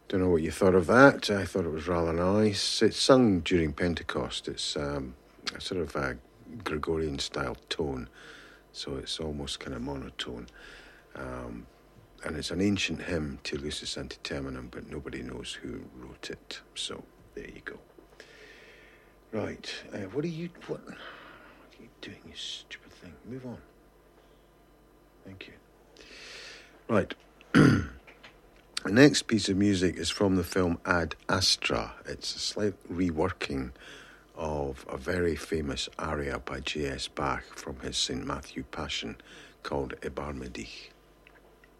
Don't know what you thought of that. I thought it was rather nice. It's sung during Pentecost. It's a sort of a Gregorian style tone, so it's almost kind of monotone. And it's an ancient hymn to Lucis Antiterminum, but nobody knows who wrote it. So there you go. Right, what are you doing, you stupid thing? Move on. Thank you. Right. The next piece of music is from the film Ad Astra. It's a slight reworking of a very famous aria by J.S. Bach from his St. Matthew Passion called Ebarmedich.